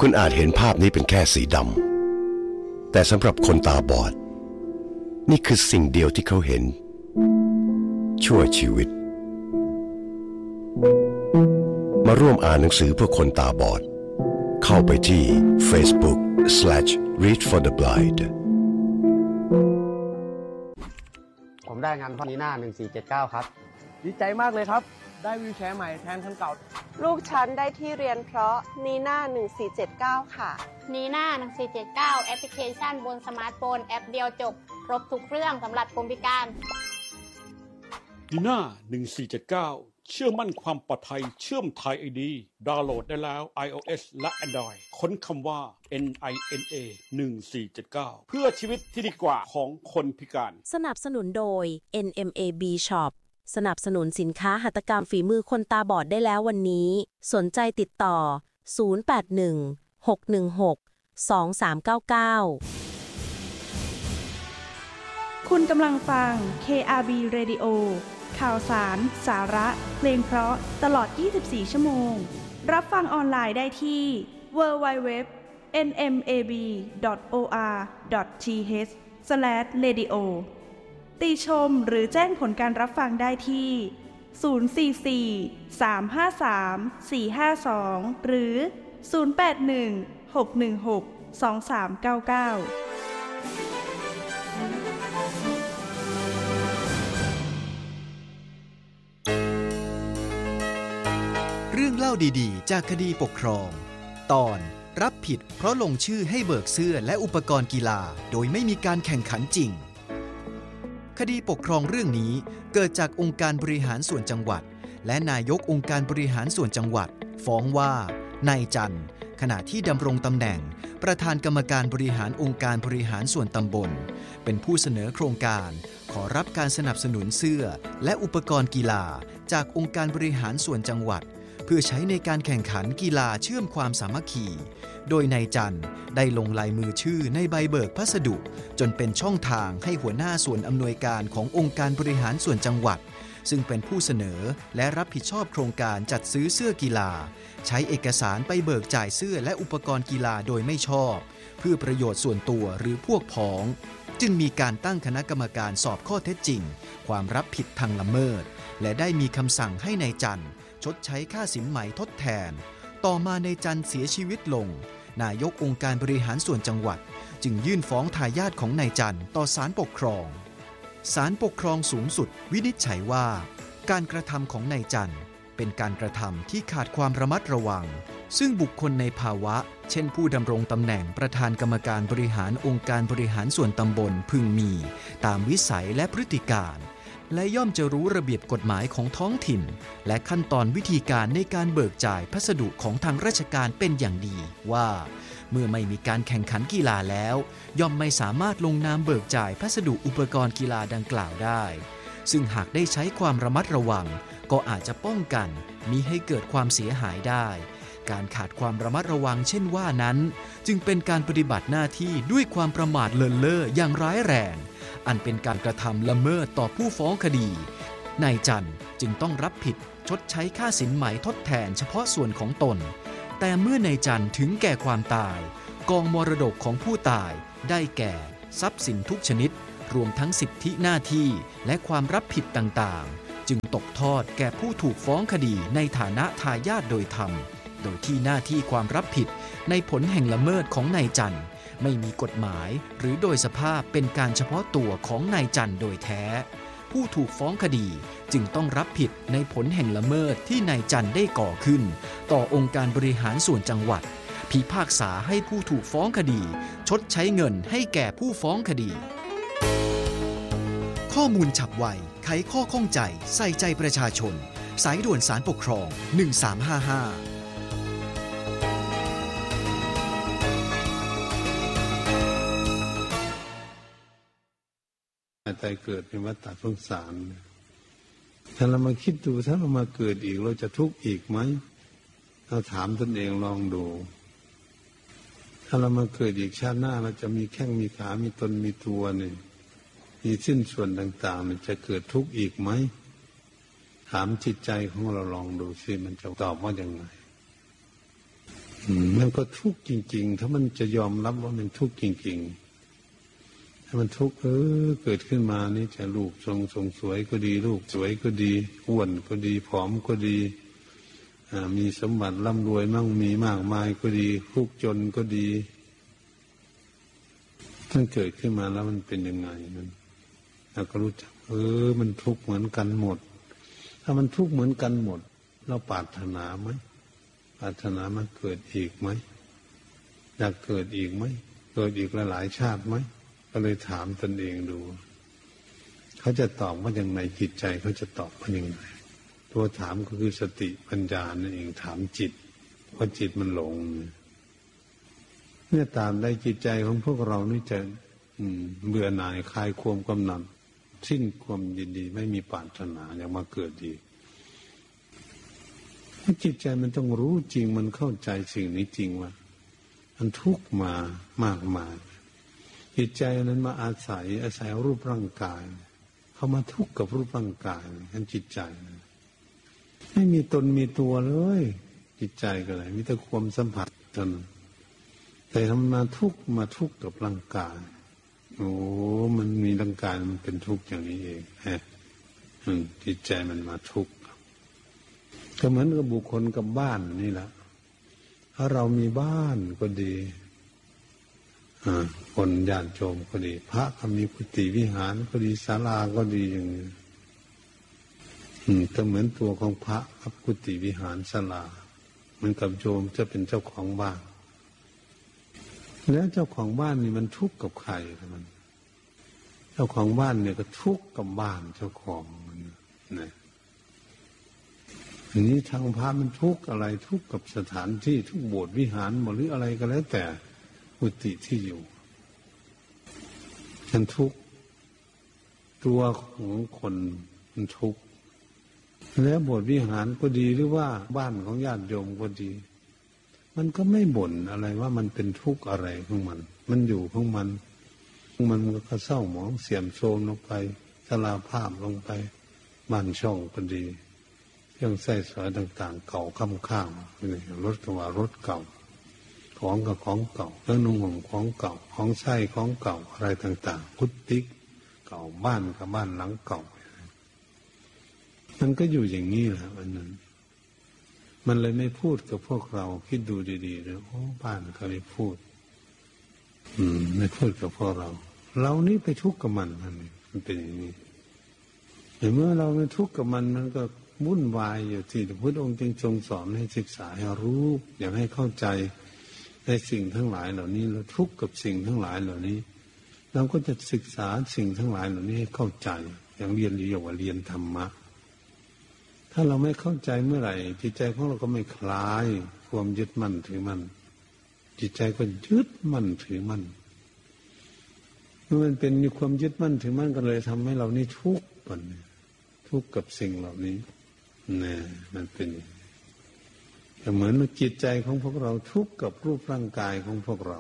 คุณอาจเห็นภาพนี้เป็นแค่สีดำแต่สำหรับคนตาบอดนี่คือสิ่งเดียวที่เขาเห็นชั่วชีวิตมาร่วมอ่านหนังสือเพื่อคนตาบอดเข้าไปที่ Facebook/readfortheblind ผมได้งานพ่อนีน่า1479ครับดีใจมากเลยครับได้วีลแชร์ใหม่แทนคันเก่าลูกฉันได้ที่เรียนเพราะนีน่า1479ค่ะนีน่า1479แอปพลิเคชันบนสมาร์ทโฟนแอปเดียวจบครบทุกเรื่องสำหรับคนพิการนีน่า1479เชื่อมั่นความปลอดภัยเชื่อมไทย ID ดาวน์โหลดได้แล้ว iOS และ Android ค้นคำว่า NINA 1479เพื่อชีวิตที่ดีกว่าของคนพิการสนับสนุนโดย NMAB Shop สนับสนุนสินค้าหัตถกรรมฝีมือคนตาบอดได้แล้ววันนี้สนใจติดต่อ081-616-2399 คุณกำลังฟัง KRB Radio ข่าวสาร สาระ เพลงเพราะตลอด 24 ชั่วโมงรับฟังออนไลน์ได้ที่ www.nmab.or.th/radio ติชมหรือแจ้งผลการรับฟังได้ที่044-353-452หรือ081-616-2399 เรื่องเล่าดีๆจากคดีปกครองตอนรับผิดเพราะลงชื่อให้เบิกเสื้อและอุปกรณ์กีฬาโดยไม่มีการแข่งขันจริงคดีปกครองเรื่องนี้เกิดจากองค์การบริหารส่วนจังหวัดและนายกองค์การบริหารส่วนจังหวัดฟ้องว่านายจันทร์ขณะที่ดำรงตำแหน่งประธานกรรมการบริหารองค์การบริหารส่วนตำบลเป็นผู้เสนอโครงการขอรับการสนับสนุนเสื้อและอุปกรณ์กีฬาจากองค์การบริหารส่วนจังหวัดเพื่อใช้ในการแข่งขันกีฬาเชื่อมความสามัคคีโดยนายจันทร์ได้ลงลายมือชื่อในใบเบิกพัสดุจนเป็นช่องทางให้หัวหน้าส่วนอำนวยการขององค์การบริหารส่วนจังหวัดซึ่งเป็นผู้เสนอและรับผิดชอบโครงการจัดซื้อเสื้อกีฬาใช้เอกสารไปเบิกจ่ายเสื้อและอุปกรณ์กีฬาโดยไม่ชอบเพื่อประโยชน์ส่วนตัวหรือพวกพ้องจึงมีการตั้งคณะกรรมการสอบข้อเท็จจริงความรับผิดทางละเมิดและได้มีคำสั่งให้นายจันทร์ชดใช้ค่าสินไหมทดแทนต่อมานายจันทร์เสียชีวิตลงนายกองค์การบริหารส่วนจังหวัดจึงยื่นฟ้องทายาทของนายจันทร์ต่อศาลปกครองศาลปกครองสูงสุดวินิจฉัยว่าการกระทำของนายจันทร์เป็นการกระทำที่ขาดความระมัดระวังซึ่งบุคคลในภาวะเช่นผู้ดำรงตำแหน่งประธานกรรมการบริหารองค์การบริหารส่วนตำบลพึงมีตามวิสัยและพฤติการและย่อมจะรู้ระเบียบกฎหมายของท้องถิ่นและขั้นตอนวิธีการในการเบิกจ่ายพัสดุของทางราชการเป็นอย่างดีว่าเมื่อไม่มีการแข่งขันกีฬาแล้วย่อมไม่สามารถลงนามเบิกจ่ายพัสดุอุปกรณ์กีฬาดังกล่าวได้ซึ่งหากได้ใช้ความระมัดระวังก็อาจจะป้องกันมิให้เกิดความเสียหายได้การขาดความระมัดระวังเช่นว่านั้นจึงเป็นการปฏิบัติหน้าที่ด้วยความประมาทเลินเล่ออย่างร้ายแรงอันเป็นการกระทำละเมิดต่อผู้ฟ้องคดีนายจันทร์จึงต้องรับผิดชดใช้ค่าสินไหมทดแทนเฉพาะส่วนของตนแต่เมื่อนายจันทร์ถึงแก่ความตายกองมรดกของผู้ตายได้แก่ทรัพย์สินทุกชนิดรวมทั้งสิทธิหน้าที่และความรับผิดต่างๆจึงตกทอดแก่ผู้ถูกฟ้องคดีในฐานะทายาทโดยธรรมโดยที่หน้าที่ความรับผิดในผลแห่งละเมิดของนายจันทร์ไม่มีกฎหมายหรือโดยสภาพเป็นการเฉพาะตัวของนายจันทร์โดยแท้ผู้ถูกฟ้องคดีจึงต้องรับผิดในผลแห่งละเมิดที่นายจันทร์ได้ก่อขึ้นต่อองค์การบริหารส่วนจังหวัดพิพากษาให้ผู้ถูกฟ้องคดีชดใช้เงินให้แก่ผู้ฟ้องคดีข้อมูลฉับไวไขข้อข้องใจใส่ใจประชาชนสายด่วนศาลปกครอง1355 ตายเกิดเป็นวัฏฏะสงสารถ้าเรามาคิดดูถ้าเรามาเกิดอีกเราจะทุกข์อีกไหมเราถามตนเองลองดูถ้าเรามาเกิดอีกชาติหน้าเราจะมีแข้งมีขามีตนมีตัวเนี่ยมีสิ้นส่วนต่างๆมันจะเกิดทุกข์อีกไหมถามจิตใจของเราลองดูสิมันจะตอบว่าอย่างไรมันก็ทุกข์จริงๆถ้ามันจะยอมรับว่ามันทุกข์จริงๆถ้ามันทุกข์เกิดขึ้นมานี่จะลูกทรงสวยก็ดีลูกสวยก็ดีอ้วนก็ดีผอมก็ดีมีสมบัติร่ำรวยมั่งมีมากมายก็ดีทุกข์จนก็ดีมันเกิดขึ้นมาแล้วมันเป็นยังไงมันเราก็รู้จักมันทุกข์เหมือนกันหมดถ้ามันทุกข์เหมือนกันหมดเราปรารถนาไหมปรารถนามาเกิดอีกไหมอยากเกิดอีกไหมเกิดอีกหลายชาติไหมก็เลยถามตนเองดูเขาจะตอบว่าอย่างไรจิตใจเขาจะตอบว่าอย่างไรตัวถามก็คือสติปัญญานั่นเองถามจิตเพราะจิตมันหลงเมื่อตามได้จิตใจของพวกเรานี่จะเบื่อหน่ายคลายความกำหนัดสิ้นความยินดีไม่มีปรารถนาอยากมาเกิดอีกจิตใจมันต้องรู้จริงมันเข้าใจสิ่งนี้จริงว่ามันทุกข์มามากมายจิตใจนั้นมาอาศัยรูปร่างกายเข้ามาทุกข์กับรูปร่างกายนั่นจิตใจไม่มีตนมีตัวเลยจิตใจก็เลยมีแต่ความสัมผัสจนแต่ทำมาทุกข์กับร่างกายมันมีร่างกายมันเป็นทุกข์อย่างนี้เองจิตใจมันมาทุกข์ก็เหมือนกับบุคคลกับบ้านนี่แหละถ้าเรามีบ้านก็ดีคนญาติโยมก็ดีพระก็มีกุฏิวิหารก็ดีศาลาก็ดีอย่างนี้ก็เหมือนตัวของพระกับกุฏิวิหารศาลาเหมือนกับโยมจะเป็นเจ้าของบ้านแล้วเจ้าของบ้านนี่มันทุกข์กับใครมันเจ้าของบ้านเนี่ยก็ทุกข์กับบ้านเจ้าของมันนะทีนี้ทางพระมันทุกข์อะไรทุกข์กับสถานที่ทุกโบสถ์วิหารหรืออะไรก็แล้วแต่กุฏิที่อยู่ฉันทุกข์ตัวของคนมันทุกข์แล้วโบสถ์วิหารก็ดีหรือว่าบ้านของญาติโยมก็ดีมันก็ไม่บ่นอะไรว่ามันเป็นทุกข์อะไรของมันมันอยู่ของมันก็เศร้าหมองเสื่อมโทรมลงไปชราภาพลงไปบ้านช่องก็ดีเครื่องใช้สอยต่างๆเก่าข้างๆรถก็ว่ารถเก่าของกับของเก่าเครื่องนุ่งห่มของเก่าของใช้ของเก่าอะไรต่างๆกุฏิเก่าบ้านกับบ้านหลังเก่ามันก็อยู่อย่างนี้แหละวันนั้นมันเลยไม่พูดกับพวกเราคิดดูดีๆเลยบ้านเขาไม่พูดไม่พูดกับพวกเรานี่ไปทุกข์กับมันมันเป็นอย่างนี้แต่เมื่อเราไม่ทุกข์กับมันก็วุ่นวายอยู่ที่พระพุทธองค์จึงทรงสอนให้ศึกษาให้รู้อยากให้เข้าใจในสิ่งทั้งหลายเหล่านี้เราทุกข์กับสิ่งทั้งหลายเหล่านี้เราก็จะศึกษาสิ่งทั้งหลายเหล่านี้ให้เข้าใจอย่างเรียนเรียนธรรมะถ้าเราไม่เข้าใจเมื่อไหร่จิตใจของเราก็ไม่คลายความยึดมั่นถือมั่นจิตใจก็ยึดมั่นถือมั่นเมื่อมันเป็นมีความยึดมั่นถือมั่นก็เลยทำให้เรานี่ทุกข์ทุกข์กับสิ่งเหล่านี้เนี่ยมันเป็นแต่เหมือนจิตใจของพวกเราทุกข์กับรูปร่างกายของพวกเรา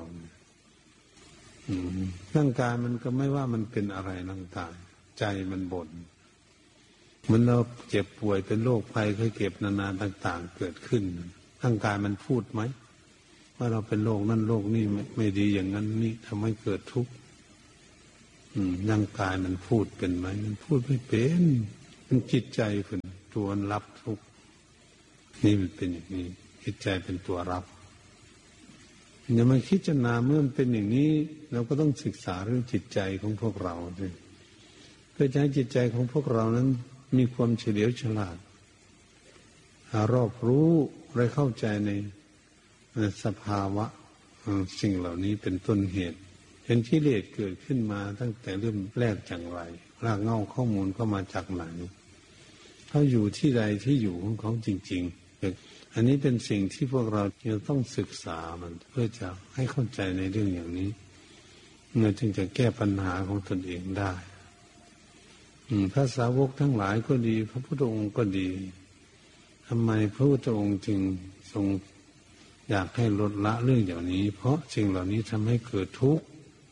ร่างกายมันก็ไม่ว่ามันเป็นอะไรร่างกายใจมันบ่นมันเราเจ็บป่วยเป็นโรคภัยไข้เจ็บนานาต่างๆเกิดขึ้นร่างกายมันพูดไหมว่าเราเป็นโรคนั่นโรคนี่ไม่ดีอย่างนั้นนี่ทำให้เกิดทุกข์ร่างกายมันพูดเป็นไหมมันพูดไม่เป็นมันจิตใจเป็นตัวรับทุกข์นี่มันเป็นอย่างนี้จิตใจเป็นตัวรับอย่ามาคิดจะนาเมื่อมันเป็นอย่างนี้เราก็ต้องศึกษาเรื่องจิตใจของพวกเราด้วยเพื่อให้จิตใจของพวกเรานั้นมีความเฉลียวฉลาดรอบรู้และเข้าใจในสภาวะสิ่งเหล่านี้เป็นต้นเหตุเห็นกิเลสเกิดขึ้นมาตั้งแต่เริ่มแรกอย่างไรรากเหง้าข้อมูลเข้ามาจากไหนเขาอยู่ที่ใดที่อยู่ของเขาจริงๆอันนี้เป็นสิ่งที่พวกเราจะต้องศึกษามันเพื่อจะให้เข้าใจในเรื่องอย่างนี้เราจึงจะแก้ปัญหาของตนเองได้พระสาวกทั้งหลายก็ดีพระพุทธองค์ก็ดีทำไมพระพุทธองค์จึงทรงอยากให้ลดละเรื่องอย่างนี้เพราะสิ่งเหล่านี้ทำให้เกิดทุกข์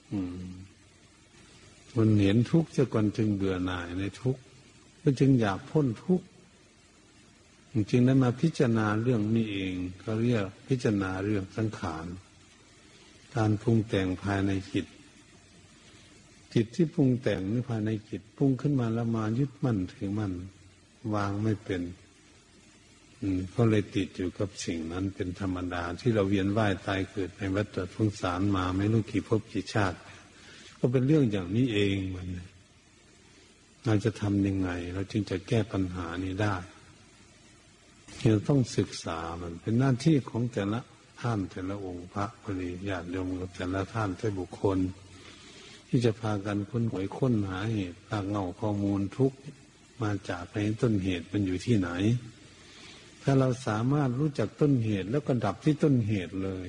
มันเห็นทุกข์ซะก่อนจึงเบื่อหน่ายในทุกข์ก็จึงอยากพ้นทุกข์จึงได้มาพิจารณาเรื่องนี้เองเขาเรียกพิจารณาเรื่องสังขารการปรุงแต่งภายในจิตที่ปรุงแต่งนี่ภายในจิตปรุงขึ้นมาแล้วมายึดมั่นถือมั่นวางไม่เป็นก็เลยติดอยู่กับสิ่งนั้นเป็นธรรมดาที่เราเวียนว่ายตายเกิดในวัฏสงสารมาไม่รู้กี่ภพกี่ชาติก็เป็นเรื่องอย่างนี้เองมันเราจะทำยังไงเราจึงจะแก้ปัญหานี้ได้เราต้องศึกษามันเป็นหน้าที่ของแต่ละท่านแต่ละองค์พระปริญาติโยมกับแต่ละท่านแต่บุคคลที่จะพากันค้นหาเหตุรากเหง้าข้อมูลทุกข์มาจากในต้นเหตุมันอยู่ที่ไหนถ้าเราสามารถรู้จักต้นเหตุแล้วก็ดับที่ต้นเหตุเลย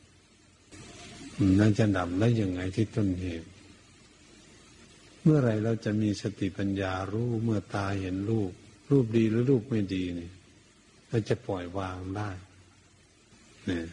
นั่นจะดับได้ยังไงที่ต้นเหตุเมื่อไรเราจะมีสติปัญญารู้เมื่อตาเห็นรูปดีหรือรูปไม่ดีนี่เราจะปล่อยวางได้เนี่ย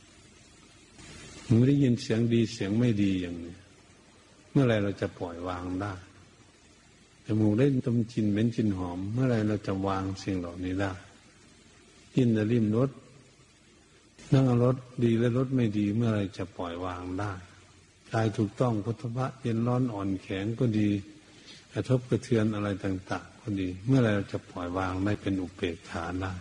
ไม่ได้ยินเสียงดีเสียงไม่ดีอย่างนี้เมื่อไรเราจะปล่อยวางได้จมูกได้ดมกลิ่นเหม็นกลิ่นหอมเมื่อไรเราจะวางสิ่งเหล่านี้ได้กินแต่ลิ้มรสนั่งรสดีและรสไม่ดีเมื่อไรจะปล่อยวางได้กายถูกต้องพุทธะเย็นร้อนอ่อนแข็งก็ดีกระทบกระเทือนอะไรต่างๆก็ดีเมื่อไรเราจะปล่อยวางได้เป็นอุเบกขาได้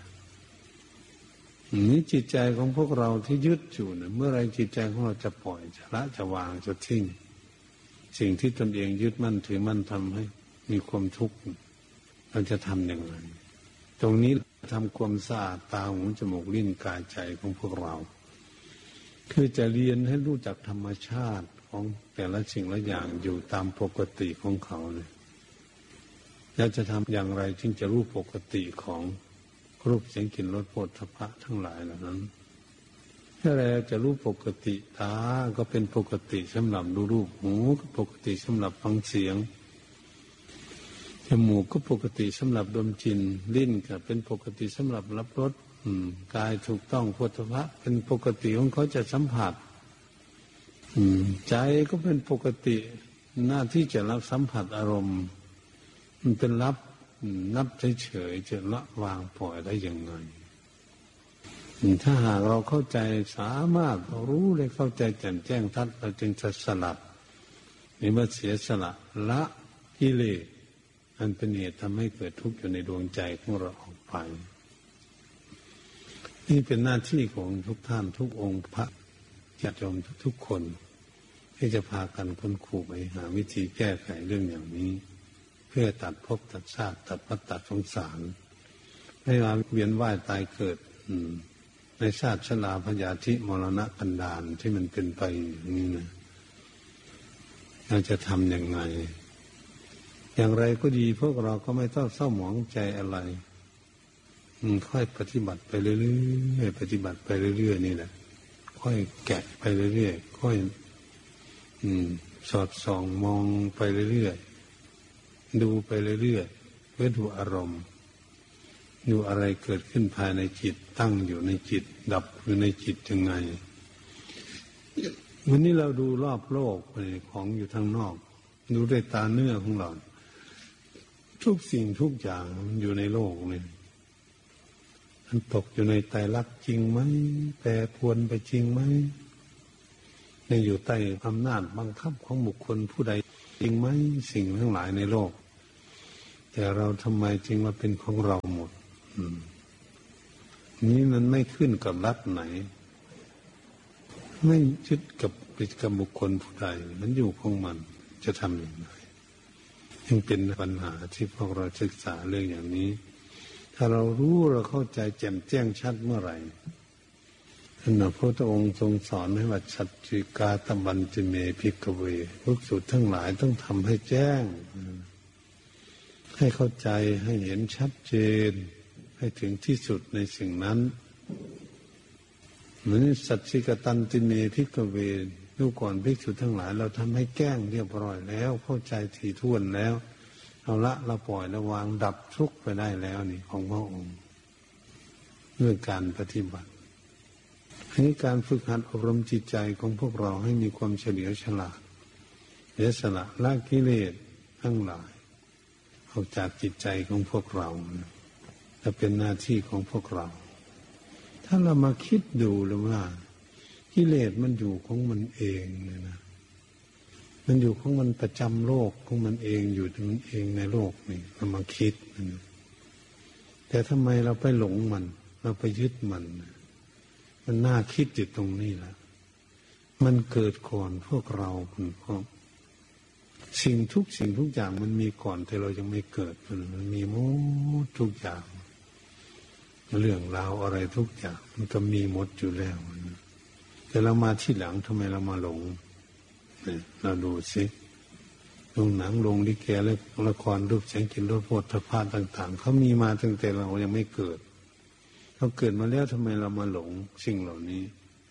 นี่จิตใจของพวกเราที่ยึดอยู่เนี่ยเมื่อไรจิตใจของเราจะปล่อยจะละจะวางจะทิ้งสิ่งที่ตนเองยึดมั่นถือมั่นทำให้มีความทุกข์เราจะทำอย่างไรตรงนี้ทำความสะอาดตาหูจมูกลิ้นกายใจของพวกเราคือจะเรียนให้รู้จักธรรมชาติของแต่ละสิ่งละอย่างอยู่ตามปกติของเขาเลยแล้วจะทำอย่างไรจึงจะรู้ปกติของรูปเสียงกลิ่นรสโผฏฐัพพะทั้งหลายเหล่านั้นถ้าเราจะรู้ปกติตาก็เป็นปกติสำหรับดูรูปหูก็ปกติสำหรับฟังเสียงจมูกก็ปกติสำหรับดมกลิ่นลิ้นก็เป็นปกติสำหรับรับรสกายถูกต้องโผฏฐัพพะเป็นปกติของเขาจะสัมผัสใจก็เป็นปกติหน้าที่จะรับสัมผัสอารมณ์มันเป็นนับเฉยๆจะละวางปล่อยได้ยังไงถ้าหากเราเข้าใจสามารถรู้เลยเข้าใจแจ่มแจ้งทัดเราจึงจะสลัดนี่เมื่อเสียสละละกิเลสอันเป็นเหตุทำให้เกิดทุกข์อยู่ในดวงใจของเราออกไปนี่เป็นหน้าที่ของทุกท่านทุกองค์พระญาติโยมทุกคนที่จะพากันค้นคว้าไปหาวิธีแก้ไขเรื่องอย่างนี้เพื่อตัดภพตัดชาติตัดวัฏสงสารไม่มาเวียนว่ายตายเกิดในชาติชราพยาธิมรณะกันดารที่มันเป็นไปอย่างนี้นะเราจะทำอย่างไรอย่างไรก็ดีพวกเราก็ไม่ต้องเศร้าหมองใจอะไรค่อยปฏิบัติไปเรื่อยๆปฏิบัติไปเรื่อยๆนี่แหละค่อยแกะไปเรื่อยๆค่อยสอดส่องมองไปเรื่อยๆดูไปเรื่อยๆเพื่อดูอารมณ์ดูอะไรเกิดขึ้นภายในจิตตั้งอยู่ในจิตดับอยู่ในจิตยังไงวันนี้เราดูรอบโลกของอยู่ทางนอกดูด้วยตาเนื้อของเราทุกสิ่งทุกอย่างมันอยู่ในโลกนี่มันตกอยู่ในไตรลักษณ์จริงไหมแปรปรวนไปจริงไหมยังอยู่ใต้อำนาจบังคับของบุคคลผู้ใดจริงไหมสิ่งทั้งหลายในโลกแต่เราทำไมจึงมาเป็นของเราหมดนี้มันไม่ขึ้นกับรัฐไหนไม่ยึดกับปิดกับบุคคลผู้ใดมันอยู่ของมันจะทำอย่างไรยังเป็นปัญหาที่พวกเราศึกษาเรื่องอย่างนี้ถ้าเรารู้เราเข้าใจแจ่มแจ้งชัดเมื่อไหร่ท่านพระพุทธองค์ทรงสอนให้ว่าชัดจิกาตบัญจเมภิกขเวพวกสุดทั้งหลายต้องทำให้แจ้งให้เข้าใจให้เห็นชัดเจนให้ถึงที่สุดในสิ่งนั้นเหมือนสัจจิกตันติเมภิกขเวดูก่อนภิกษุทั้งหลายเราทำให้แจ้งเรียบร้อยแล้วเข้าใจถี่ถ้วนแล้วเอาละเราปล่อยแล้ววางดับทุกข์ไปได้แล้วนี่ของพระองค์ด้วยการปฏิบัติอันนี้การฝึกหัดอบรมจิตใจของพวกเราให้มีความเฉลียวฉลาดเสียสละละกิเลสทั้งหลายออกจากจิตใจของพวกเราจะเป็นหน้าที่ของพวกเราถ้าเรามาคิดดูแล้วว่ากิเลสมันอยู่ของมันเองเลยนะมันอยู่ของมันประจำโลกของมันเองอยู่มันเองในโลกนี่เรามาคิดนะแต่ทำไมเราไปหลงมันเราไปยึดมันน่าคิดอยู่ตรงนี้แหละมันเกิดก่อนพวกเราเพราะสิ่งทุกอย่างมันมีก่อนแต่เรายังไม่เกิดมันมีหมดทุกอย่างเรื่องราวอะไรทุกอย่างมันก็มีหมดอยู่แล้วแต่เรามาที่หลังทำไมเรามาหลงเนี่ยเราดูสิโรงหนังโรงลิเกและละครรูปแสงกลิ่นรสโผฏฐัพพะต่างๆเขามีมาตั้งแต่เรายังไม่เกิดเราเกิดมาแล้วทำไมเรามาหลงสิ่งเหล่านี้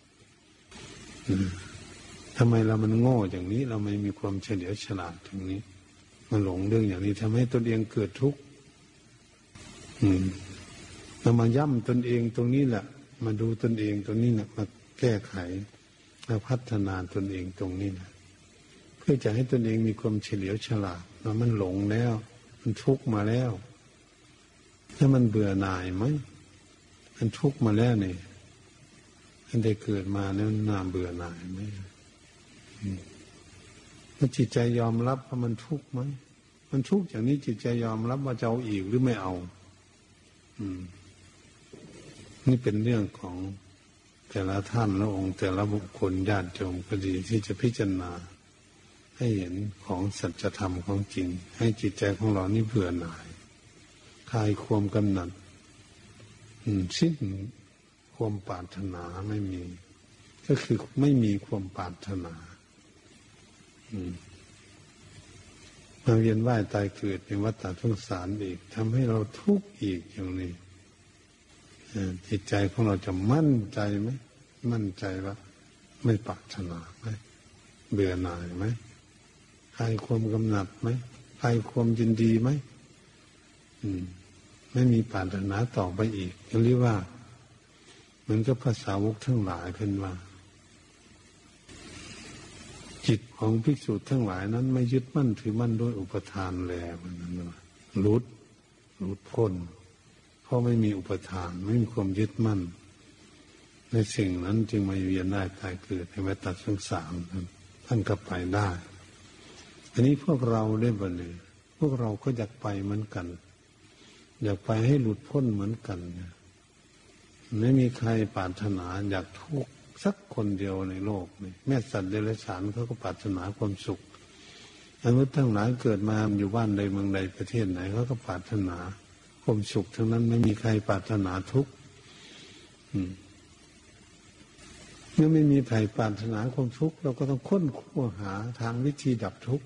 ทำไมเรามันโง่อย่างนี้เราไม่มีความเฉลียวฉลาดอย่างนี้มาหลงเรื่องอย่างนี้ทำให้ตนเองเกิดทุกข์เรามาย่ำตนเองตรงนี้แหละมาดูตนเองตรงนี้นะมาแก้ไขมาพัฒนาตนเองตรงนี้นะเพื่อจะให้ตนเองมีความเฉลียวฉลาดว่ามันหลงแล้วมันทุกข์มาแล้วถ้ามันเบื่อหน่ายไหมมันทุกข์มาแล้วเนี่ยมันได้เกิดมาแล้วน่าเบื่อหน่ายไหมมันจิตใจยอมรับว่ามันทุกข์ไหมมันทุกข์อย่างนี้จิตใจยอมรับว่าจะเอาอีกหรือไม่เอานี่เป็นเรื่องของแต่ละท่านละองค์แต่ละบุคคลญาติโยมก็ดีที่จะพิจารณาให้เห็นของสัจธรรมของจริงให้จิตใจของเรานี่เบื่อหน่ายคลายความกำหนัดสิ้นความปรารถนาไม่มีก็คือไม่มีความปรารถนามาเวียนว่ายตายเกิดในวัฏฏะสงสารอีกทำให้เราทุกข์อีกอย่างนี้จิตใจของเราจะมั่นใจไหมมั่นใจว่าไม่ปรารถนาไหมเบื่อหน่ายไหมคลายความกำหนัดไหมคลายความยินดีไหมไม่มีปรารถนาต่อไปอีกเรียกว่าเหมือนกับภาษาวกทั้งหลายเพิ่นว่าจิตของภิกษุทั้งหลายนั้นไม่ยึดมั่นถือมั่นด้วยอุปทานแลมันนั้นว่าหลุดพ้นเพราะไม่มีอุปทานไม่มีความยึดมั่นในสิ่งนั้นจึงมาเวียนได้ตายเกิดในวัฏสงสารท่านก็ไปได้อันนี้พวกเราได้บ่เลยพวกเราก็อยากไปเหมือนกันอยากไปให้หลุดพ้นเหมือนกันไม่มีใครปรารถนาอยากทุกข์สักคนเดียวในโลกนี่แม้สัตว์เดรัจฉานเขาก็ปรารถนาความสุขมนุษย์ทั้งหลายเกิดมาอยู่บ้านใดเมืองใดประเทศไหนเขาก็ปรารถนาความสุขทั้งนั้นไม่มีใครปรารถนาทุกข์เมื่อไม่มีใครปรารถนาความทุกข์เราก็ต้องค้นคว้าหาทางวิธีดับทุกข์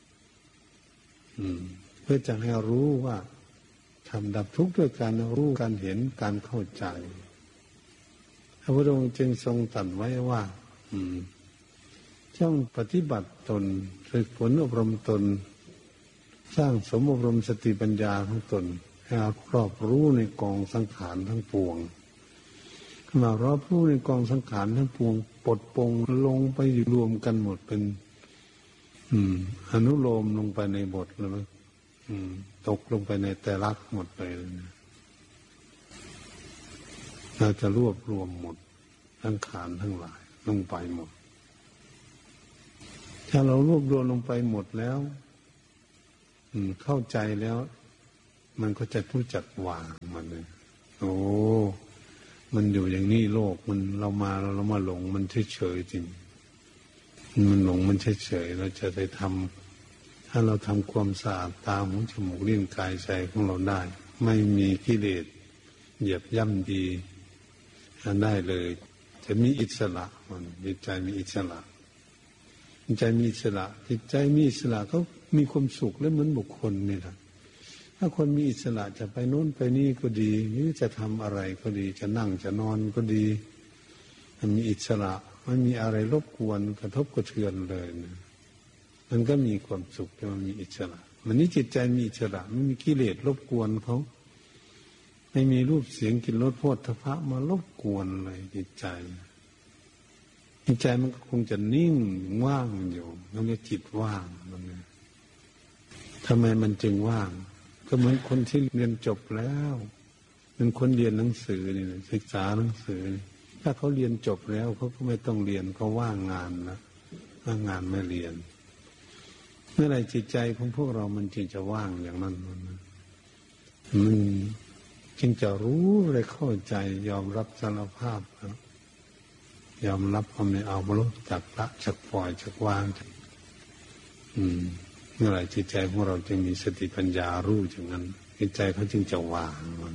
เพื่อจะให้รู้ว่าทำดับทุกข์ด้วยการรู้การเห็นการเข้าใจพระพุทธองค์จึงทรงตรัสไว้ว่าจ้องปฏิบัติตนฝึกฝนอบรมตนสร้างสมอบรมสติปัญญาของตนให้รอบรู้ในกองสังขารทั้งปวงมารอบรู้ในกองสังขารทั้งปวงปลดปลงลงไปรวมกันหมดเป็นอนุโลมลงไปในบทเลยตกลงไปในไตรลักษณ์หมดเลยเราจะรวบรวมหมดสังขารทั้งหลายลงไปหมดถ้าเรารวบรวมลงไปหมดแล้วเข้าใจแล้วมันก็จะรู้จักวางมันเลยโอ้มันอยู่อย่างนี้โลกมันเรามาหลงมันเฉยๆจริงมันหลงมันเฉยๆเราจะได้ทำถ้าเราทำความสะอาดตาหูจมูกลิ้นกายใจของเราได้ไม่มีกิเลสเหยียบย่ำดีได้เลยจะมีอิสระมันจิตใจมีอิสระจิตใจมีอิสระจิตใจมีอิสระก็มีความสุขและเหมือนบุคคลนี่แหละถ้าคนมีอิสระจะไปโน้นไปนี่ก็ดีหรือจะทำอะไรก็ดีจะนั่งจะนอนก็ดีมันมีอิสระไม่มีอะไรรบกวนกระทบกระเทือนเลยนะมันก็มีความสุขแต่มันมีอิสระมันนี่จิตใจมีอิสระไม่มีกิเลสรบกวนเขาไม่มีรูปเสียงกลิ่นรสโผฏฐัพพะมารบกวนเลยจิตใจมันก็คงจะนิ่งว่างอยู่นั่นเรียกจิตว่างมันเนี่ยทำไมมันจึงว่างก็เหมือนคนที่เรียนจบแล้วเป็นคนเรียนหนังสือนี่ศึกษาหนังสือถ้าเขาเรียนจบแล้วเขาก็ไม่ต้องเรียนเขาว่างงานนะว่างงานไม่เรียนเมื่อไรจิตใจของพวกเรามันจึงจะว่างอย่างนั้นมันจึงจะรู้และเข้าใจยอมรับสารภาพนะยอมรับว่าไม่เอามาลดจากละจากปล่อยจากวางเมื่อไรจิตใจของเราจึงมีสติปัญญารู้อย่างนั้นจิตใจเขาจึงจะวางมัน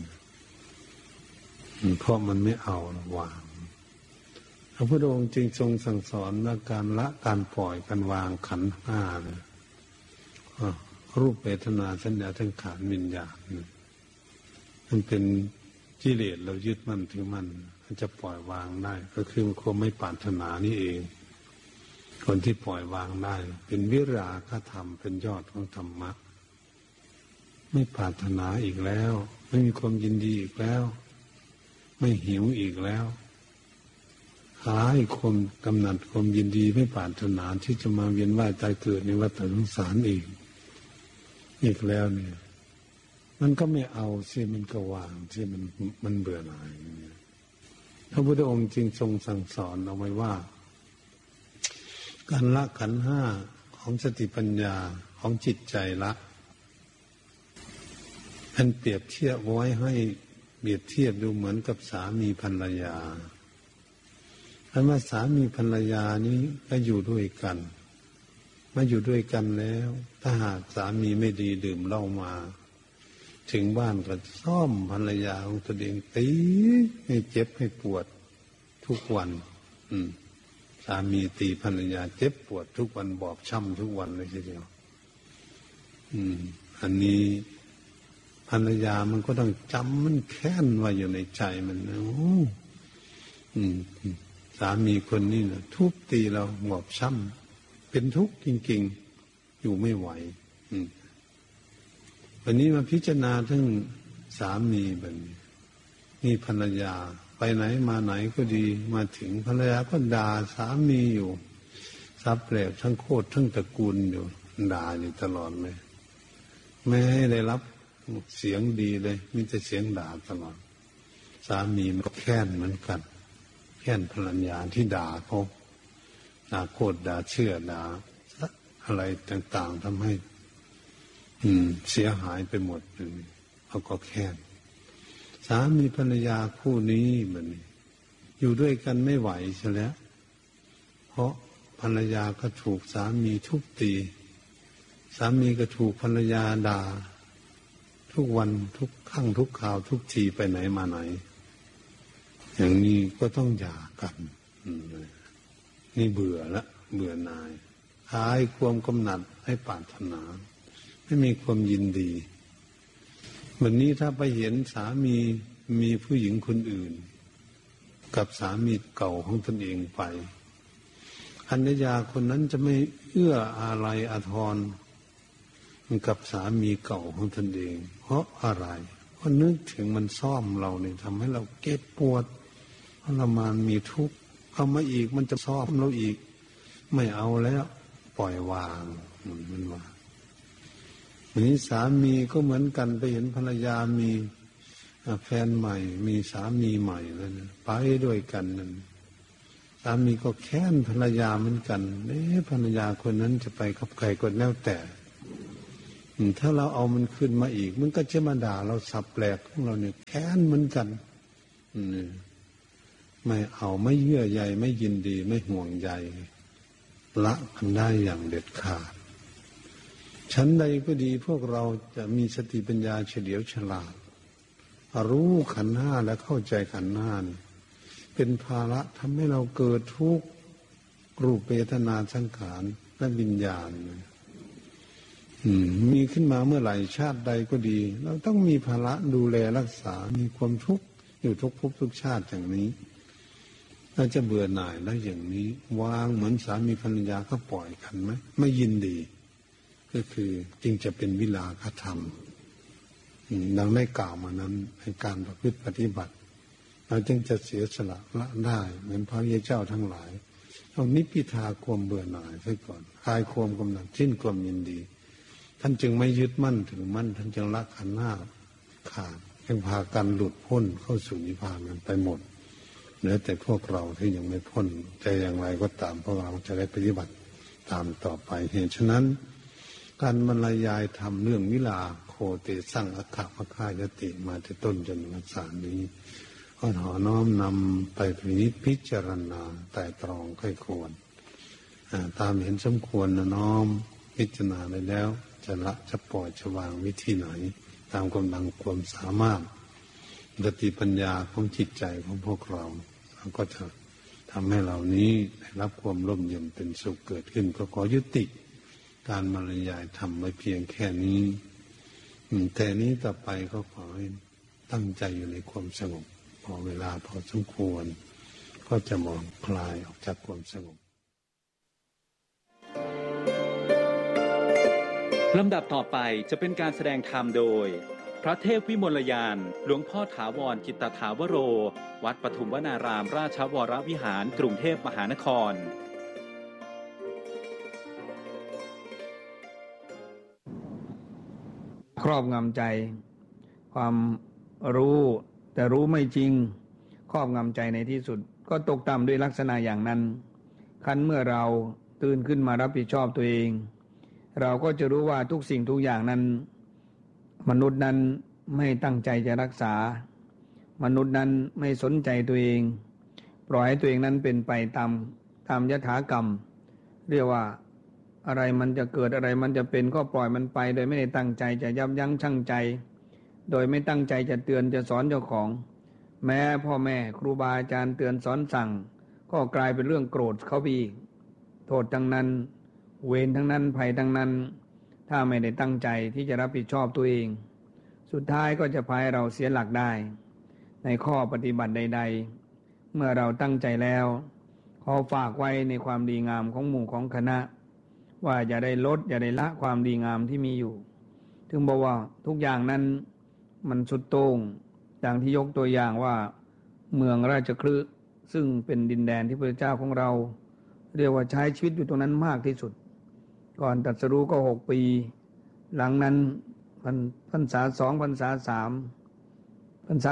เพราะมันไม่เอาวางพระพุทธองค์จึงทรงสั่งสอนว่าการละการปล่อยการวางขันธ์ห้านะรูปเวทนาสัญญาสังขารวิญญาณมันเป็นกิเลสเรายึดมั่นถือมั่นมันจะปล่อยวางได้ก็คือความไม่ปรารถนานี่เองคนที่ปล่อยวางได้เป็นวิราคะธรรมเป็นยอดของธรรมะไม่ปรารถนาอีกแล้วไม่มีความยินดีอีกแล้วไม่หิวอีกแล้วหายความกำหนัดความยินดีไม่ปรารถนาที่จะมาเวียนว่ายตายเกิดในวัฏสงสารอีกแล้วเนี่ยมันก็ไม่เอาสิมันก็วางสิมันเบื่อหน่ายพระพุทธองค์จึงทรงสั่งสอนเอาไว้ว่าการละขันธ์ห้าของสติปัญญาของจิตใจละท่านเปรียบเทียบไว้ให้เปรียบเทียบดูเหมือนกับสามีภรรยาถ้ามาสามีภรรยานี้ก็อยู่ด้วยกันมาอยู่ด้วยกันแล้วถ้าหากสามีไม่ดีดื่มเหล้ามาถึงบ้านก็ซ่อมภรรยาของตัวเองตีให้เจ็บให้ปวดทุกวันสามีตีภรรยาเจ็บปวดทุกวันบอบช้ำทุกวันเลยทีเดียวอันนี้ภรรยามันก็ต้องจำมันแค้นไว้อยู่ในใจมันนะสามีคนนี้นะทุบตีเราบอบช้ำเป็นทุกข์จริงๆอยู่ไม่ไหววันนี้มาพิจารณาทั้งสามีแบบนี้นี่ภรรยาไปไหนมาไหนก็ดีมาถึงภรรยาก็ด่าสามีอยู่ซับแปลกทั้งโคตรทั้งตระกูลอยู่ด่าอยู่ตลอดเลยไม่ให้ได้รับเสียงดีเลยมีแต่เสียงด่าตลอดสามีมันก็แค้นเหมือนกันแค้นภรรยาที่ด่าเขาด่าโคตรด่าเชื่อด่าอะไรต่างๆทำให้เสียหายไปหมดเลยเขาก็แค้นสามีภรรยาคู่นี้มันอยู่ด้วยกันไม่ไหวใช่แล้วเพราะภรรยาก็ถูกสามีทุบตีสามีก็ถูกภรรยาด่าทุกวันทุกครั้งทุกคราวทุกทีไปไหนมาไหนอย่างนี้ก็ต้องหย่ากันนี่เบื่อละเบื่อหน่ายคลายความกำหนัดให้ปรารถนาไม่มีความยินดีวันนี้ถ้าไปเห็นสามีมีผู้หญิงคนอื่นกับสามีเก่าของตนเองไปภรรยาคนนั้นจะไม่เอื้ออาลัยอาทรกับสามีเก่าของตนเองเพราะอะไรเพราะนึกถึงมันซ่อมเราเนี่ยทำให้เราเก็บปวดทรมานมีทุกข์เข้ามาอีกมันจะซ่อมเราอีกไม่เอาแล้วปล่อยวางมันว่านี้สามีก็เหมือนกันไปเห็นภรรยามีแฟนใหม่มีสามีใหม่แล้วนะไปด้วยกันนั่นสามีก็แค้นภรรยาเหมือนกันภรรยาคนนั้นจะไปกับใครก็แล้วแต่ถ้าเราเอามันขึ้นมาอีกมันก็จะมาด่าเราสับแปลกของเราเนี่ยแค้นเหมือนกันไม่เอาไม่เยื่อใยไม่ยินดีไม่ห่วงใยละกันได้อย่างเด็ดขาดชั้นใดก็ดีพวกเราจะมีสติปัญญาเฉลียวฉลาดรู้ขันธ์ห้าและเข้าใจขันธ์ห้าเป็นภาระทำให้เราเกิดทุกข์รูปเวทนาสังขารและวิญญาณมีขึ้นมาเมื่อไหร่ชาติใดก็ดีเราต้องมีภาระดูแลรักษามีความทุกข์อยู่ทุกภพทุกชาติอย่างนี้เราจะเบื่อหน่ายแล้วอย่างนี้วางเหมือนสามีภรรยาก็ปล่อยกันไหมไม่ยินดีก็คือจึงจะเป็นวิราคะธรรมดังได้กล่าวมานั้นในการประพฤติปฏิบัติเราจึงจะเสียสละละได้เหมือนพระเจ้าทั้งหลายเอานิพพิทาความเบื่อหน่ายไว้ก่อนคลายความกำหนัดสิ้นความยินดีท่านจึงไม่ยึดมั่นถือมั่นท่านจึงละขันธ์ห้าขาดให้พากันหลุดพ้นเข้าสู่นิพพานกันไปหมดเหลือแต่พวกเราที่ยังไม่พ้นแต่อย่างไรก็ตามพวกเราจะได้ปฏิบัติตามต่อไปเหตุฉะนั้นการบรรยายธรรมเรื่องวิลาโคเตสังอัคคะมคายติมาที่ต้นจนถึงสารนี้ก็ขอน้อมนำไปพิจารณาไตร่ตรองค่อยควรตามเห็นสมควรนะน้อมพิจารณาได้แล้วจะละจะปล่อยจะวางวิธีไหนตามกำลังความสามารถสติปัญญาของจิตใจของพวกเราก็จะทำให้เหล่านี้ได้รับความร่มเย็นเป็นสุขเกิดขึ้นก็ขอยุติการบรรยายทำไว้เพียงแค่นี้แต่นี้ต่อไปก็ขอให้ตั้งใจอยู่ในความสงบพอเวลาพอสมควรก็จะมองคลายออกจากความสงบลำดับต่อไปจะเป็นการแสดงธรรมโดยพระเทพวิมลยานหลวงพ่อถาวรกิตตถาวโรวัดปทุมวนารามราชวรวิหารกรุงเทพมหานครครอบงำใจความรู้แต่รู้ไม่จริงครอบงำใจในที่สุดก็ตกต่ำด้วยลักษณะอย่างนั้นคันเมื่อเราตื่นขึ้นมารับผิดชอบตัวเองเราก็จะรู้ว่าทุกสิ่งทุกอย่างนั้นมนุษย์นั้นไม่ตั้งใจจะรักษามนุษย์นั้นไม่สนใจตัวเองปล่อยให้ตัวเองนั้นเป็นไปตามยถากรรมเรียกว่าอะไรมันจะเกิดอะไรมันจะเป็นก็ปล่อยมันไปโดยไม่ได้ตั้งใจจะยับยั้งชั่งใจโดยไม่ตั้งใจจะเตือนจะสอนเจ้าของแม้พ่อแม่ครูบาอาจารย์เตือนสอนสั่งก็กลายเป็นเรื่องโกรธเขาไปอีกโทษทั้งนั้นเวรทั้งนั้นภัยทั้งนั้นถ้าไม่ได้ตั้งใจที่จะรับผิดชอบตัวเองสุดท้ายก็จะพาให้เราเสียหลักได้ในข้อปฏิบัติใดๆเมื่อเราตั้งใจแล้วขอฝากไว้ในความดีงามของหมู่ของคณะว่าอย่าได้ลดอย่าได้ละความดีงามที่มีอยู่ถึงบอกว่าทุกอย่างนั้นมันสุดโต่งอย่างที่ยกตัวอย่างว่าเมืองราชคฤห์ซึ่งเป็นดินแดนที่พระเจ้าของเราเรียกว่าใช้ชีวิตอยู่ตรงนั้นมากที่สุดก่อนตรัสรู้ก็6 ปีหลังนั้นพรรษา2พรรษา3พรรษา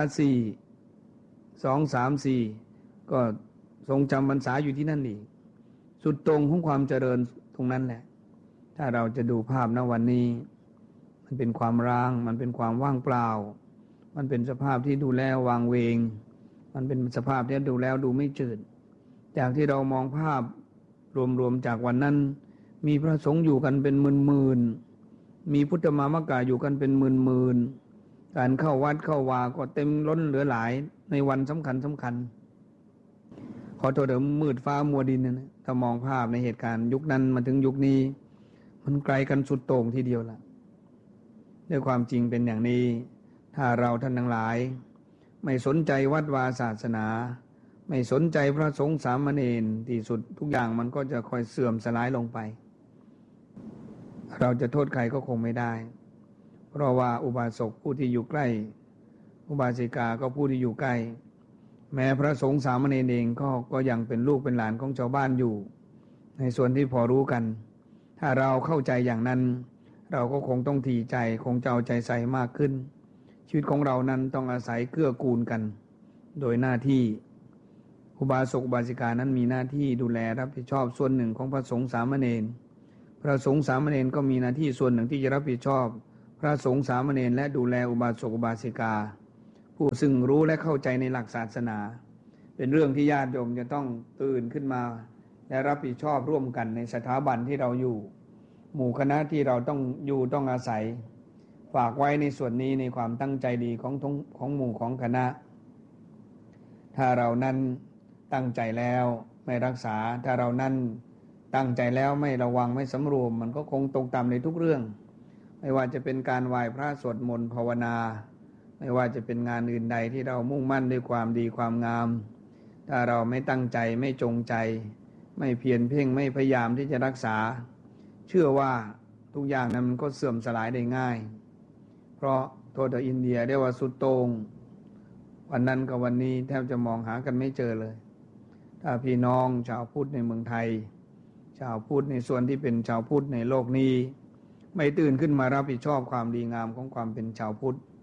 4 2 3 4ก็ทรงจำพรรษาอยู่ที่นั่นอีกสุดตรงของความเจริญตรงนั้นแหละถ้าเราจะดูภาพณวันนี้มันเป็นความร้างมันเป็นความว่างเปล่ามันเป็นสภาพที่ดูแล้ววางเวงมันเป็นสภาพที่ดูแล้วดูไม่จืดจากที่เรามองภาพรวมๆจากวันนั้นมีพระสงฆ์อยู่กันเป็นหมื่นๆมีพุทธมามกะอยู่กันเป็นหมื่นๆการเข้าวัดเข้าวาก็เต็มล้นเหลือหลายในวันสำคัญขอโทษเดี๋ยวมืดฟ้ามัวดินนะถ้ามองภาพในเหตุการณ์ยุคนั้นมาถึงยุคนี้มันไกลกันสุดโต่งทีเดียวละด้วยความจริงเป็นอย่างนี้ถ้าเราท่านทั้งหลายไม่สนใจวัดวาศาสนาไม่สนใจพระสงฆ์สามเณรที่สุดทุกอย่างมันก็จะค่อยเสื่อมสลายลงไปเราจะโทษใครก็คงไม่ได้เพราะว่าอุบาสกผู้ที่อยู่ใกล้อุบาสิกาก็ผู้ที่อยู่ใกล้แม้พระสงฆ์สามเณรเองก็ยังเป็นลูกเป็นหลานของชาวบ้านอยู่ในส่วนที่พอรู้กันถ้าเราเข้าใจอย่างนั้นเราก็คงต้องถี่ใจคงจะเอาใจใส่มากขึ้นชีวิตของเรานั้นต้องอาศัยเกื้อกูลกันโดยหน้าที่อุบาสกอุบาสิกานั้นมีหน้าที่ดูแลรับผิดชอบส่วนหนึ่งของพระสงฆ์สามเณรพระสงฆ์สามเณรก็มีหน้าที่ส่วนหนึ่งที่จะรับผิดชอบพระสงฆ์สามเณรและดูแลอุบาสกอุบาสิกาผู้ซึ่งรู้และเข้าใจในหลักศาสนาเป็นเรื่องที่ญาติโยมจะต้องตื่นขึ้นมาและรับผิดชอบร่วมกันในสถาบันที่เราอยู่หมู่คณะที่เราต้องอยู่ต้องอาศัยฝากไว้ในส่วนนี้ในความตั้งใจดีของหมู่ของคณะถ้าเรานั้นตั้งใจแล้วไม่รักษาถ้าเรานั้นตั้งใจแล้วไม่ระวังไม่สำรวมมันก็คงตกต่ำในทุกเรื่องไม่ว่าจะเป็นการไหว้พระสวดมนต์ภาวนาไม่ว่าจะเป็นงานอื่นใดที่เรามุ่งมั่นด้วยความดีความงามถ้าเราไม่ตั้งใจไม่จงใจไม่เพียรเพ่งไม่พยายามที่จะรักษาเชื่อว่าทุกอย่างนั้นมันก็เสื่อมสลายได้ง่ายเพราะโทษอินเดียเรียกว่าสุดโต่งวันนั้นกับวันนี้แทบจะมองหากันไม่เจอเลยถ้าพี่น้องชาวพุทธในเมืองไทยชาวพุทธในส่วนที่เป็นชาวพุทธในโลกนี้ไม่ตื่นขึ้นมารับผิดชอบความดีงามของความเป็นชาวพุทธ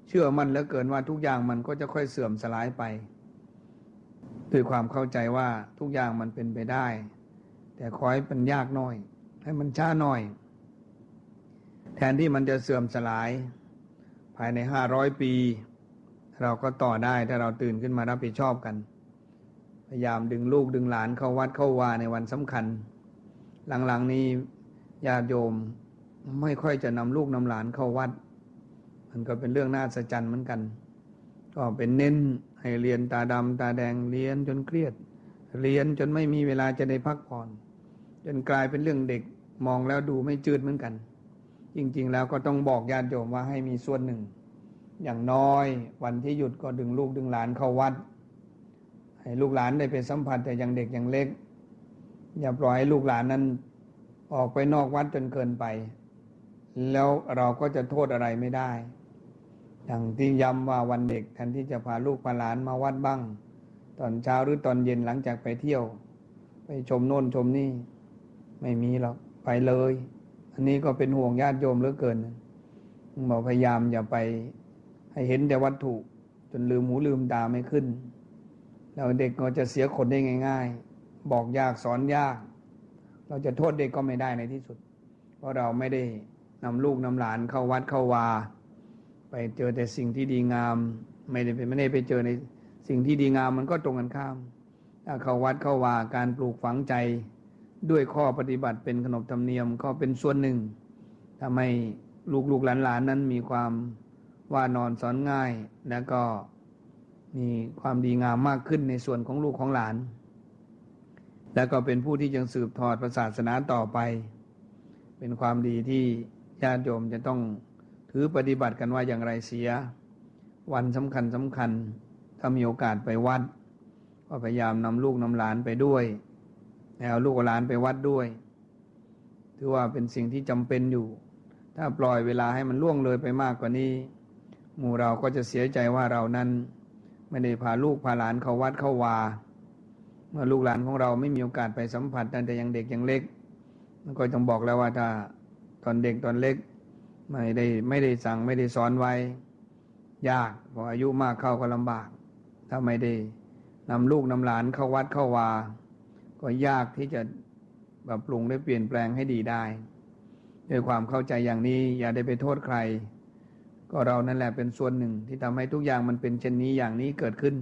เชื่อมั่นเหลือเกินว่าทุกอย่างมันก็จะค่อยเสื่อมสลายไปด้วยความเข้าใจว่าทุกอย่างมันเป็นไปได้แต่ขอให้มันยากหน่อยให้มันช้าหน่อยแทนที่มันจะเสื่อมสลายภายใน500 ปีเราก็ต่อได้ถ้าเราตื่นขึ้นมารับผิดชอบกันพยายามดึงลูกดึงหลานเข้าวัดเข้าวาในวันสำคัญหลังๆนี้ญาติโยมไม่ค่อยจะนำลูกนำหลานเข้าวัดมันก็เป็นเรื่องน่าอัศจรรย์เหมือนกันก็เป็นเน้นให้เรียนตาดำตาแดงเรียนจนเครียดเรียนจนไม่มีเวลาจะได้พักผ่อนจนกลายเป็นเรื่องเด็กมองแล้วดูไม่จืดเหมือนกันจริงๆแล้วก็ต้องบอกญาติโยมว่าให้มีส่วนหนึ่งอย่างน้อยวันที่หยุดก็ดึงลูกดึงหลานเข้าวัดให้ลูกหลานได้ไปสัมผัสแต่ยังเด็กยังเล็กอย่าปล่อยให้ลูกหลานนั้นออกไปนอกวัดจนเกินไปแล้วเราก็จะโทษอะไรไม่ได้อย่างที่ย้ำว่าวันเด็กแทนที่จะพาลูกพาหลานมาวัดบ้างตอนเช้าหรือตอนเย็นหลังจากไปเที่ยวไปชมโน่นชมนี่ไม่มีหรอกไปเลยอันนี้ก็เป็นห่วงญาติโยมเหลือเกินบอกพยายามอย่าไปให้เห็นแต่วัตถุจนลืมหูลืมตาไม่ขึ้นแล้วเด็กก็จะเสียคนได้ง่ายๆบอกยากสอนยากเราจะโทษเด็กก็ไม่ได้ในที่สุดเพราะเราไม่ได้นำลูกนำหลานเข้าวัดเข้าวาไปเจอแต่สิ่งที่ดีงามไม่ได้ไปเจอในสิ่งที่ดีงามมันก็ตรงกันข้ามถ้าเข้าวัดเข้าวาการปลูกฝังใจด้วยข้อปฏิบัติเป็นขนบธรรมเนียมก็เป็นส่วนหนึ่งทำให้ลูกหลานนั้นมีความว่านอนสอนง่ายและก็มีความดีงามมากขึ้นในส่วนของลูกของหลานและก็เป็นผู้ที่ยังสืบทอดศาสนาต่อไปเป็นความดีที่ญาติโยมจะต้องถือปฏิบัติกันว่าอย่างไรเสียวันสำคัญถ้ามีโอกาสไปวัดก็พยายามนำลูกนำหลานไปด้วยแล้วลูกหลานไปวัดด้วยถือว่าเป็นสิ่งที่จำเป็นอยู่ถ้าปล่อยเวลาให้มันล่วงเลยไปมากกว่านี้หมู่เราก็จะเสียใจว่าเรานั้นไม่ได้พาลูกพาหลานเข้าวัดเข้าวาเมื่อลูกหลานของเราไม่มีโอกาสไปสัมผัสตั้งแต่ยังเด็กยังเล็กก็ต้องบอกแล้วว่าถ้าตอนเด็กตอนเล็กไม่ได้สั่งไม่ได้สอนไว้ยากพออายุมากเข้าก็ลำบากถ้าไม่ได้นำลูกนำหลานเข้าวัดเข้าวาก็ยากที่จะปรับปรุงได้เปลี่ยนแปลงให้ดีได้ด้วยความเข้าใจอย่างนี้อย่าได้ไปโทษใครก็เรานั่นแหละเป็นส่วนหนึ่งที่ทำให้ทุกอย่างมันเป็นเช่นนี้อย่างนี้เกิดขึ้น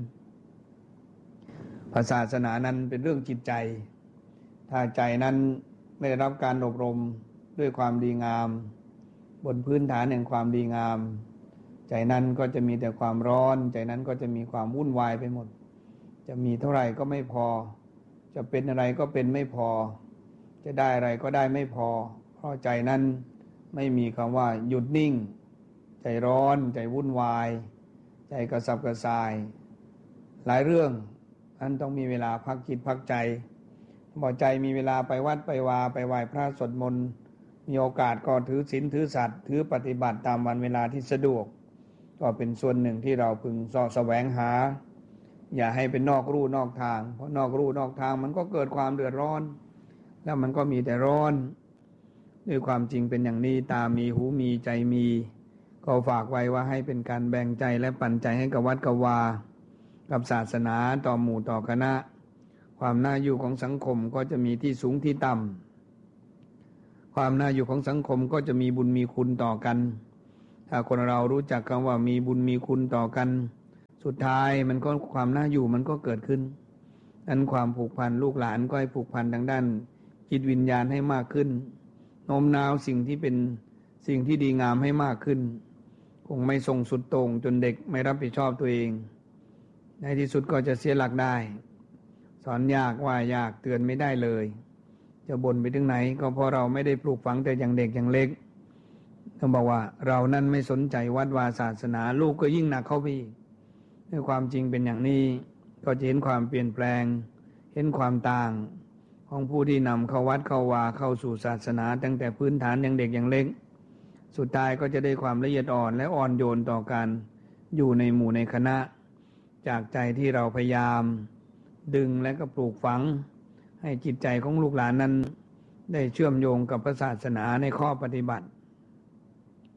ศาสนานั้นเป็นเรื่องจิตใจถ้าใจนั้นไม่ได้รับการอบรมด้วยความดีงามบนพื้นฐานแห่งความดีงามใจนั้นก็จะมีแต่ความร้อนใจนั้นก็จะมีความวุ่นวายไปหมดจะมีเท่าไหร่ก็ไม่พอจะเป็นอะไรก็เป็นไม่พอจะได้อะไรก็ได้ไม่พอเพราะใจนั้นไม่มีคำว่าหยุดนิ่งใจร้อนใจวุ่นวายใจกระสับกระส่ายหลายเรื่องนั้นต้องมีเวลาพักจิตพักใจพอใจมีเวลาไปวัดไปวาไปไหว้พระสวดมนต์มีโอกาสก็ถือศีลถือสัตย์ถือปฏิบัติตามวันเวลาที่สะดวกก็เป็นส่วนหนึ่งที่เราพึงแสวงหาอย่าให้เป็นนอกลู่นอกทางเพราะนอกลู่นอกทางมันก็เกิดความเดือดร้อนแล้วมันก็มีแต่ร้อนด้วยความจริงเป็นอย่างนี้ตามีหูมีใจมีก็ฝากไว้ว่าให้เป็นการแบ่งใจและปันใจให้กับวัดกับวากับศาสนาต่อหมู่ต่อคณะความน่าอยู่ของสังคมก็จะมีที่สูงที่ต่ำความน่าอยู่ของสังคมก็จะมีบุญมีคุณต่อกันถ้าคนเรารู้จักคำว่ามีบุญมีคุณต่อกันสุดท้ายมันก็ความน่าอยู่มันก็เกิดขึ้นนั้นความผูกพันลูกหลานก็ให้ผูกพันทางด้านจิตวิญญาณให้มากขึ้นโน้มน้าวสิ่งที่เป็นสิ่งที่ดีงามให้มากขึ้นคงไม่ส่งสุดโต่งจนเด็กไม่รับผิดชอบตัวเองในที่สุดก็จะเสียหลักได้สอนยากว่ายากเตือนไม่ได้เลยจะบ่นไปถึงไหนก็เพราะเราไม่ได้ปลูกฝังแต่อย่างเด็กอย่างเล็กต้องบอกว่าเรานั้นไม่สนใจวัดวาศาสนาลูกก็ยิ่งหนักเข้าไปอีกด้วยความจริงเป็นอย่างนี้ก็จะเห็นความเปลี่ยนแปลงเห็นความต่างของผู้ที่นำเข้าวัดเข้าวาเข้าสู่ศาสนาตั้งแต่พื้นฐานอย่างเด็กอย่างเล็กสุดท้ายก็จะได้ความละเอียดอ่อนและอ่อนโยนต่อการอยู่ในหมู่ในคณะจากใจที่เราพยายามดึงและก็ปลูกฝังให้จิตใจของลูกหลานนั้นได้เชื่อมโยงกับศาสนาในข้อปฏิบัติ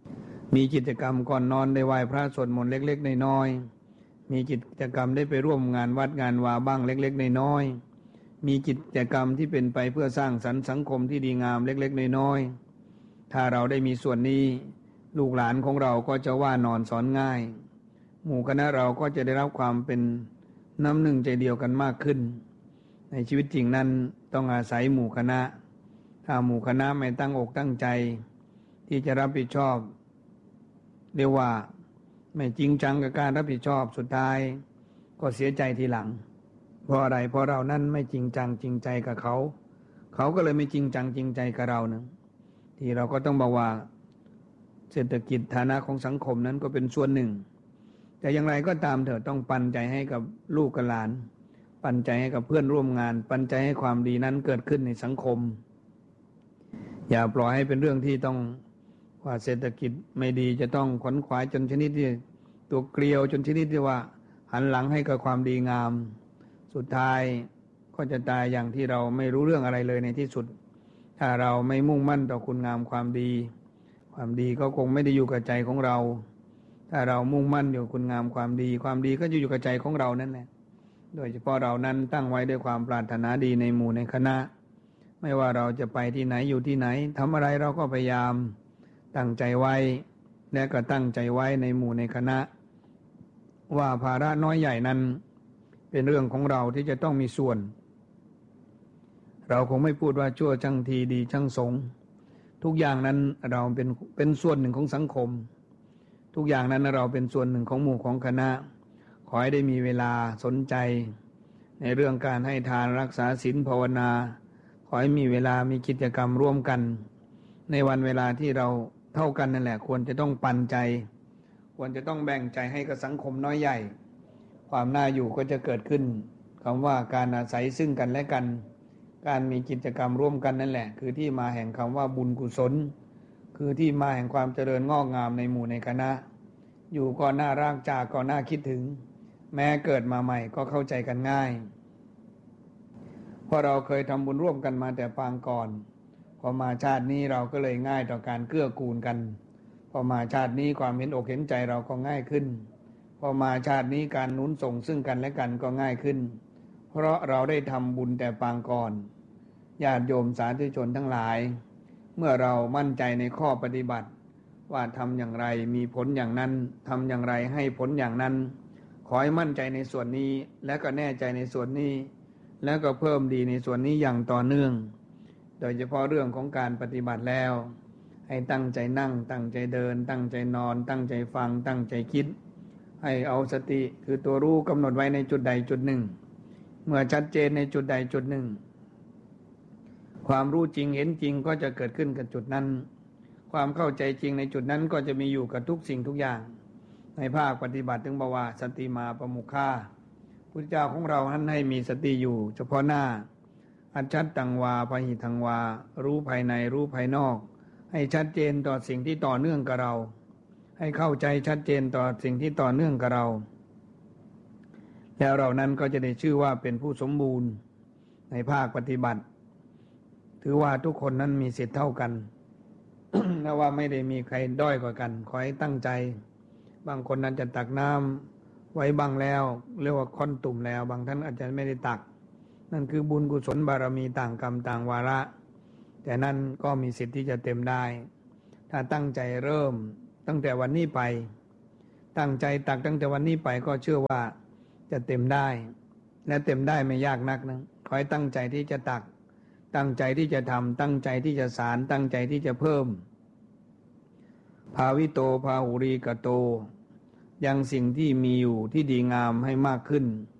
มีกิจกรรมก่อนนอนได้ไหว้พระสวดมนต์เล็กๆน้อยๆมีกิจกรรมได้ไปร่วมงานวัดงานวาบ้างเล็กๆน้อยๆมีกิจกรรมที่เป็นไปเพื่อสร้างสรรค์สังคมที่ดีงามเล็กๆน้อยๆถ้าเราได้มีส่วนนี้ลูกหลานของเราก็จะว่านอนสอนง่ายหมู่คณะเราก็จะได้รับความเป็นน้ำหนึ่งใจเดียวกันมากขึ้นในชีวิตจริงนั้นต้องอาศัยหมู่คณะถ้าหมู่คณะไม่ตั้งอกตั้งใจที่จะรับผิดชอบเรียกว่าไม่จริงจังกับการรับผิดชอบสุดท้ายก็เสียใจทีหลังเพราะอะไรเพราะเรานั้นไม่จริงจังจริงใจกับเขาเขาก็เลยไม่จริงจังจริงใจกับเรานะที่เราก็ต้องบอกว่าเศรษฐกิจฐานะของสังคมนั้นก็เป็นส่วนหนึ่งแต่อย่างไรก็ตามเถอะต้องปันใจให้กับลูกกับหลานปันใจให้กับเพื่อนร่วมงานปันใจให้ความดีนั้นเกิดขึ้นในสังคมอย่าปล่อยให้เป็นเรื่องที่ต้องว่าเศรษฐกิจไม่ดีจะต้องขวนขวายจนชนิดที่ตัวเกลียวจนชนิดที่ว่าหันหลังให้กับความดีงามสุดท้ายก็จะตายอย่างที่เราไม่รู้เรื่องอะไรเลยในที่สุดถ้าเราไม่มุ่งมั่นต่อคุณงามความดีความดีก็คงไม่ได้อยู่กับใจของเราถ้าเรามุ่งมั่นอยู่คุณงามความดีความดีก็จะอยู่กับใจของเรานั่นแหละโดยเฉพาะเรานั้นตั้งไว้ด้วยความปรารถนาดีในหมู่ในคณะไม่ว่าเราจะไปที่ไหนอยู่ที่ไหนทำอะไรเราก็พยายามตั้งใจไว้และก็ตั้งใจไว้ในหมู่ในคณะว่าภาระน้อยใหญ่นั้นเป็นเรื่องของเราที่จะต้องมีส่วนเราคงไม่พูดว่าชั่วช่างทีดีช่างสงทุกอย่างนั้นเราเป็นส่วนหนึ่งของสังคมทุกอย่างนั้นเราเป็นส่วนหนึ่งของหมู่ของคณะขอให้ได้มีเวลาสนใจในเรื่องการให้ทานรักษาศีลภาวนาขอให้มีเวลามีกิจกรรมร่วมกันในวันเวลาที่เราเท่ากันนั่นแหละควรจะต้องปันใจควรจะต้องแบ่งใจให้กับสังคมน้อยใหญ่ความน่าอยู่ก็จะเกิดขึ้นคำว่าการอาศัยซึ่งกันและกันการมีกิจกรรมร่วมกันนั่นแหละคือที่มาแห่งคำว่าบุญกุศลคือที่มาแห่งความเจริญงอกงามในหมู่ในคณะอยู่ก็น่ารักจากก็น่าคิดถึงแม้เกิดมาใหม่ก็เข้าใจกันง่ายเพราะเราเคยทำบุญร่วมกันมาแต่ปางก่อนพอมาชาตินี้เราก็เลยง่ายต่อการเกื้อกูลกันพอมาชาตินี้ความเห็นอกเห็นใจเราก็ง่ายขึ้นพอมาชาตินี้การหนุนส่งซึ่งกันและกันก็ง่ายขึ้นเพราะเราได้ทำบุญแต่ปางก่อนญาติโยมสาธุชนทั้งหลายเมื่อเรามั่นใจในข้อปฏิบัติว่าทำอย่างไรมีผลอย่างนั้นทำอย่างไรให้ผลอย่างนั้นขอให้มั่นใจในส่วนนี้และก็แน่ใจในส่วนนี้แล้วก็เพิ่มดีในส่วนนี้อย่างต่อเนื่องโดยเฉพาะเรื่องของการปฏิบัติแล้วให้ตั้งใจนั่งตั้งใจเดินตั้งใจนอนตั้งใจฟังตั้งใจคิดให้เอาสติคือตัวรู้กำหนดไว้ในจุดใดจุดหนึ่งเมื่อชัดเจนในจุดใดจุดหนึ่งความรู้จริงเห็นจริงก็จะเกิดขึ้นกับจุดนั้นความเข้าใจจริงในจุดนั้นก็จะมีอยู่กับทุกสิ่งทุกอย่างในภาคปฏิบัติถึงบอกว่าสติมาประมุขาพุทธเจ้าของเราท่านให้มีสติอยู่เฉพาะหน้าอัจฉัตตังวาพหิทังวารู้ภายในรู้ภายนอกให้ชัดเจนต่อสิ่งที่ต่อเนื่องกับเราให้เข้าใจชัดเจนต่อสิ่งที่ต่อเนื่องกับเราแล้วเรานั้นก็จะได้ชื่อว่าเป็นผู้สมบูรณ์ในภาคปฏิบัติถือว่าทุกคนนั้นมีสิทธิ์เท่ากัน และว่าไม่ได้มีใครด้อยกว่ากันขอให้ตั้งใจบางคนนั้นจะตักน้ำไว้บ้างแล้วเรียกว่าค่อนตุ่มแล้วบางท่านอาจจะไม่ได้ตักนั่นคือบุญกุศลบารมีต่างกรรมต่างวาระแต่นั่นก็มีสิทธิ์ที่จะเต็มได้ถ้าตั้งใจเริ่มตั้งแต่วันนี้ไปตั้งใจตักตั้งแต่วันนี้ไปก็เชื่อว่าจะเต็มได้และเต็มได้ไม่ยากนักนะขอให้ตั้งใจที่จะตักตั้งใจที่จะทำตั้งใจที่จะสานตั้งใจที่จะเพิ่มภาวิโตภาหุรีกโตยังสิ่งที่มีอยู่ที่ดีงามให้มากขึ้น